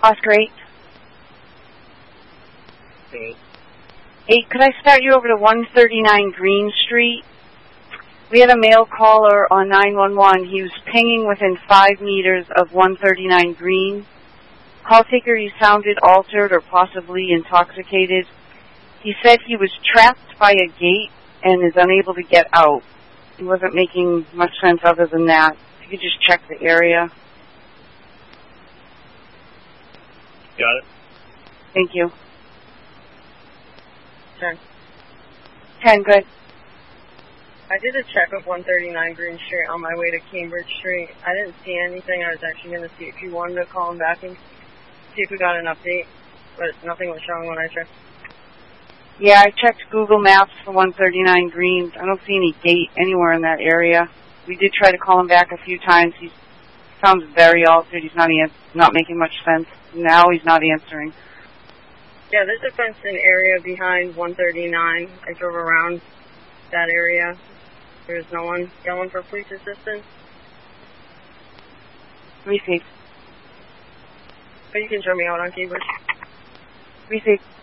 Oscar 8. Okay. 8, could I start you over to 139 Green Street? We had a male caller on 911. He was pinging within 5 meters of 139 Green. Call taker, he sounded altered or possibly intoxicated. He said he was trapped by a gate and is unable to get out. He wasn't making much sense other than that. If you could just check the area. Got it. Thank you. 10. 10, good. I did a check of 139 Green Street on my way to Cambridge Street. I didn't see anything. I was actually going to see if you wanted to call him back and see if we got an update, but nothing was showing when I checked. Yeah, I checked Google Maps for 139 Green. I don't see any gate anywhere in that area. We did try to call him back a few times. He sounds very altered. He's not making much sense. Now he's not answering. Yeah, there's a fenced-in area behind 139. I drove around that area. There's no one yelling for police assistance. Received. But you can show me out on Cambridge. Received.